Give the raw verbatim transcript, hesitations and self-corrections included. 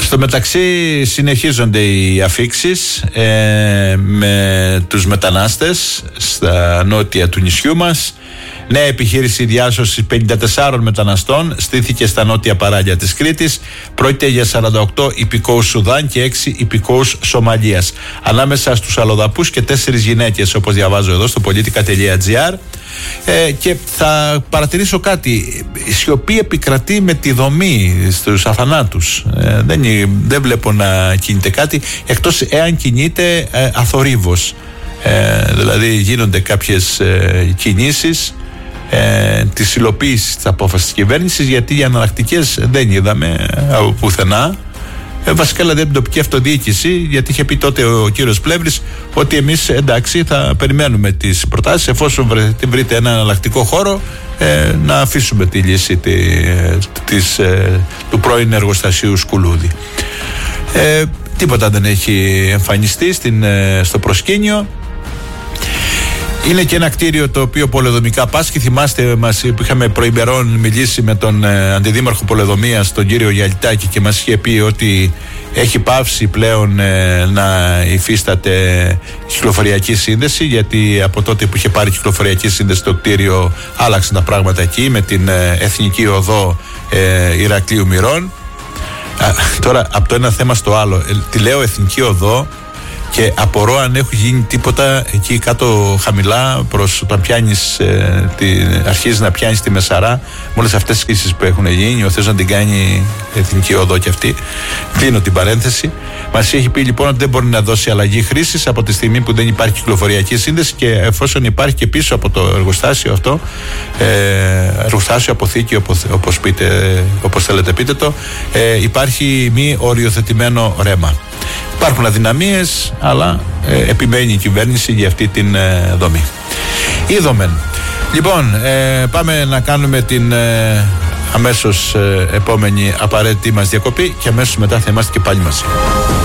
Στο μεταξύ συνεχίζονται οι αφίξεις ε, με τους μετανάστες στα νότια του νησιού μας. Νέα επιχείρηση διάσωσης πενήντα τεσσάρων μεταναστών στήθηκε στα νότια παράλια της Κρήτης. Πρόκειται για σαράντα οκτώ υπηκόους Σουδάν και έξι υπηκόους Σομαλίας. Ανάμεσα στους αλλοδαπούς και τέσσερις γυναίκες, όπως διαβάζω εδώ στο πολιτικά τελεία τζι άρ. Ε, και θα παρατηρήσω κάτι. Η σιωπή επικρατεί με τη δομή στους αθανάτους. Ε, δεν, δεν βλέπω να κινείται κάτι, εκτός εάν κινείται ε, αθορύβος. Ε, δηλαδή γίνονται κάποιες ε, κινήσεις ε, της υλοποίησης της απόφασης της κυβέρνησης, γιατί οι εναλλακτικές δεν είδαμε από πουθενά. Ε, βασικά δηλαδή από την τοπική αυτοδιοίκηση, γιατί είχε πει τότε ο κύριος Πλεύρης ότι εμείς εντάξει θα περιμένουμε τις προτάσεις, εφόσον βρε, βρείτε ένα εναλλακτικό χώρο ε, να αφήσουμε τη λύση τη, της, ε, του πρώην εργοστασίου Σκουλούδη. Ε, τίποτα δεν έχει εμφανιστεί στην, ε, στο προσκήνιο. Είναι και ένα κτίριο το οποίο πολεοδομικά πάσχει. Θυμάστε, μας είχαμε προημερών μιλήσει με τον ε, αντιδήμαρχο Πολεοδομίας, τον κύριο Γιαλιτάκη, και μας είχε πει ότι έχει πάυσει πλέον ε, να υφίσταται κυκλοφοριακή σύνδεση, γιατί από τότε που είχε πάρει κυκλοφοριακή σύνδεση το κτίριο άλλαξαν τα πράγματα εκεί με την ε, Εθνική Οδό ε, Ηρακλείου Μυρών. Α, τώρα από το ένα θέμα στο άλλο, ε, τη λέω Εθνική Οδό και απορώ αν έχουν γίνει τίποτα εκεί κάτω χαμηλά, προς όταν πιάνεις, ε, τη, αρχίζεις να πιάνεις τη Μεσαρά, με όλες αυτές τις κρίσεις που έχουν γίνει. Ο Θεός να την κάνει Εθνική Οδό και αυτή. Κλείνω την παρένθεση. Μας έχει πει λοιπόν ότι δεν μπορεί να δώσει αλλαγή χρήσης από τη στιγμή που δεν υπάρχει κυκλοφοριακή σύνδεση, και εφόσον υπάρχει και πίσω από το εργοστάσιο αυτό, ε, εργοστάσιο, αποθήκη, όπως, όπως, πείτε, όπως θέλετε πείτε το, ε, υπάρχει μη οριοθετημένο ρέμα. Υπάρχουν αδυναμίες, αλλά ε, επιμένει η κυβέρνηση για αυτή την ε, δομή. Είδομεν. Λοιπόν, ε, πάμε να κάνουμε την ε, αμέσως ε, επόμενη απαραίτητη μας διακοπή και αμέσως μετά θα είμαστε και πάλι μαζί.